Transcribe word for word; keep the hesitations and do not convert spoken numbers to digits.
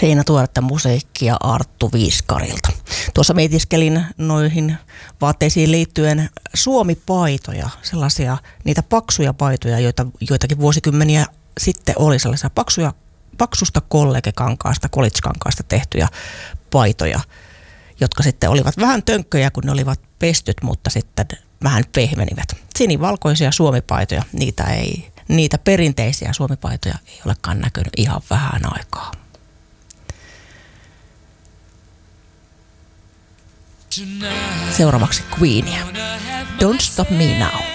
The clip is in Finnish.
Siinä tuoretta musiikkia Arttu Viiskarilta. Tuossa mietiskelin noihin vaatteisiin liittyen Suomi-paitoja, sellaisia niitä paksuja paitoja, joita joitakin vuosikymmeniä sitten oli sellaisia paksuja, paksusta kollegekankaasta, college-kankaasta tehtyjä paitoja, jotka sitten olivat vähän tönkköjä, kun ne olivat pestyt, mutta sitten vähän pehmenivät. Sinivalkoisia Suomi-paitoja, niitä, ei, niitä perinteisiä Suomi-paitoja ei olekaan näkynyt ihan vähän aikaa. Seuraavaksi Queenia. Don't Stop Me Now.